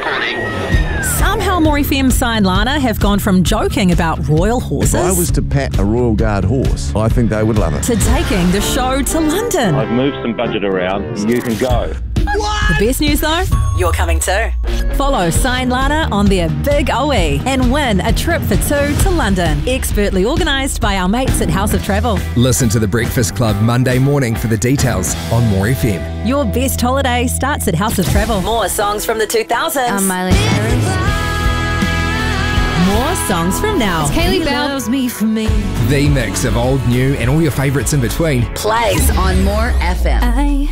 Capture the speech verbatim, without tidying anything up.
reporting. Somehow More F M Si and Lana have gone from joking about royal horses If I was to pat a Royal Guard horse, I think they would love it. to taking the show to London. I've moved some budget around. You can go. The best news though, you're coming too. Follow Si and Lana on their Big O E and win a trip for two to London. Expertly organised by our mates at House of Travel. Listen to The Breakfast Club Monday morning for the details on More F M. Your best holiday starts at House of Travel. More songs from the two thousands. I'm Miley Cyrus. More songs from now. Kaylee Bell. Loves me for me. The mix of old, new, and all your favourites in between. Plays on More F M. I